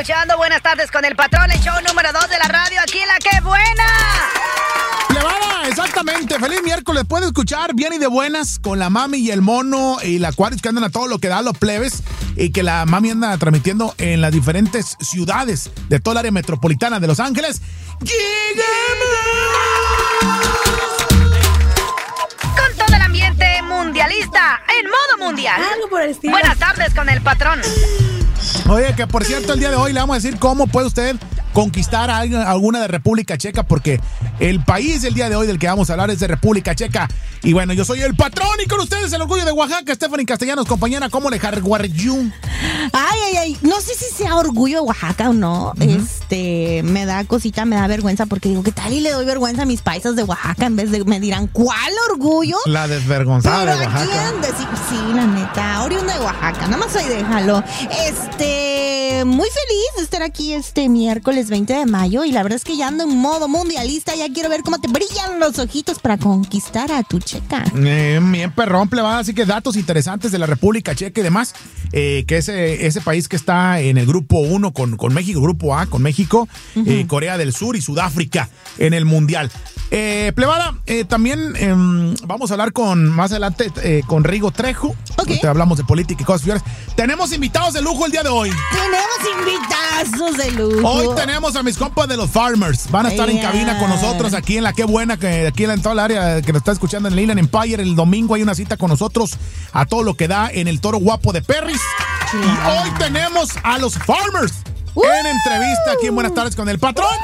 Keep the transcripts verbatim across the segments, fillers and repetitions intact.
escuchando Buenas Tardes con el Patrón, el show número dos de la radio, aquí en La Que Buena. Plebada, exactamente. Feliz miércoles. Puede escuchar bien y de buenas con la mami y el mono y la Aquarius que andan a todo lo que da los plebes y que la mami anda transmitiendo en las diferentes ciudades de toda el área metropolitana de Los Ángeles. Con todo el ambiente mundialista, en modo mundial. Algo por el estilo. Buenas tardes con el Patrón. Oye, que por cierto, el día de hoy le vamos a decir cómo puede usted conquistar a alguna de República Checa, porque el país el día de hoy del que vamos a hablar es de República Checa. Y bueno, yo soy el Patrón y con ustedes el orgullo de Oaxaca, Stephanie Castellanos, compañera, ¿cómo le jarguarjú? Ay, ay, ay, no sé si sea orgullo de Oaxaca o no. Uh-huh. Este, me da cosita, me da vergüenza porque digo, ¿qué tal? Y le doy vergüenza a mis paisas de Oaxaca en vez de, me dirán, ¿cuál orgullo? La desvergonzada Pero de Oaxaca. Aquí decir, sí, la neta, oriunda de Oaxaca, nada más ahí déjalo. Este, muy feliz de estar aquí este miércoles veinte de mayo y la verdad es que ya ando en modo mundialista, ya quiero ver cómo te brillan los ojitos para conquistar a tu checa. Eh, bien perrón, plebada, así que datos interesantes de la República Checa y demás, eh, que ese, ese país que está en el grupo uno con, con México, grupo A con México, uh-huh. eh, Corea del Sur y Sudáfrica en el Mundial. Eh, plebada, eh, también eh, vamos a hablar con más adelante eh, con Rigo Trejo. Okay. Te hablamos de política y cosas fiores. Tenemos invitados de lujo el día de hoy. Tenemos invitazos de lujo. Hoy tenemos a mis compas de los Farmers. Van a estar yeah. en cabina con nosotros aquí en La Que Buena, que aquí en toda el área que nos está escuchando en el Inland Empire. El domingo hay una cita con nosotros a todo lo que da en el Toro Guapo de Perris. Yeah. Y hoy tenemos a los Farmers uh. en entrevista aquí en Buenas Tardes con el Patrón.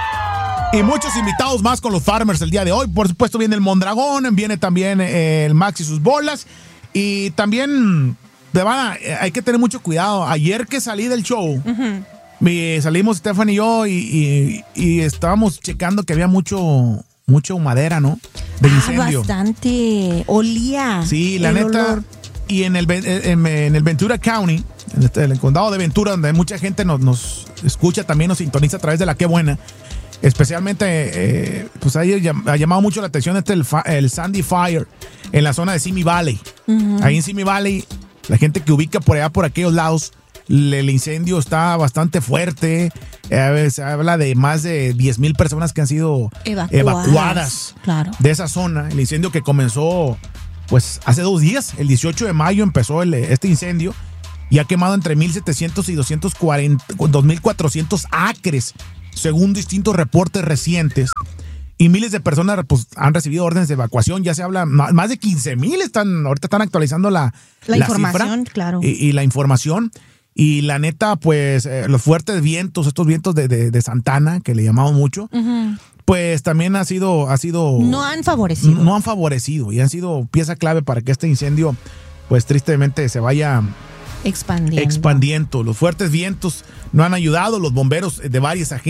Y muchos invitados más con los Farmers el día de hoy. Por supuesto viene el Mondragón, viene también eh, el Max y sus bolas. Y también, de verdad, hay que tener mucho cuidado. Ayer que salí del show, uh-huh. mi, salimos Stephanie y yo y, y, y estábamos checando que había mucho, mucho madera, ¿no? De incendio. Ah, bastante. Olía. Sí, la neta. Olor. Y en el, en, en el Ventura County, en, este, en el condado de Ventura, donde mucha gente nos, nos escucha, también nos sintoniza a través de La Que Buena. Especialmente, eh, pues ahí ha llamado mucho la atención este el, el Sandy Fire en la zona de Simi Valley. Uh-huh. Ahí en Simi Valley, la gente que ubica por allá, por aquellos lados, le, el incendio está bastante fuerte. Eh, se habla de más de diez mil personas que han sido evacuadas, evacuadas claro. de esa zona. El incendio que comenzó, pues, hace dos días, el dieciocho de mayo empezó el, este incendio y ha quemado entre mil setecientos y doscientos cuarenta, dos mil cuatrocientos acres. Según distintos reportes recientes, y miles de personas pues, han recibido órdenes de evacuación. Ya se habla, más de quince mil están, ahorita están actualizando la, la, la información, cifra, claro. Y, y la información. Y la neta, pues, eh, los fuertes vientos, estos vientos de, de, de Santana, que le llamamos mucho, uh-huh. pues también ha sido, ha sido. No han favorecido. No, no han favorecido y han sido pieza clave para que este incendio, pues tristemente, se vaya expandiendo. expandiendo. Los fuertes vientos no han ayudado, los bomberos de varias agencias